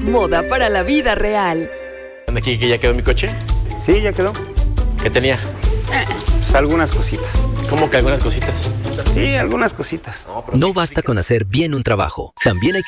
moda para la vida real. ¿Aquí que ya quedó mi coche? Sí, ya quedó. ¿Qué tenía? Pues algunas cositas. ¿Cómo que algunas cositas? Sí, algunas cositas. No basta con hacer bien un trabajo. También hay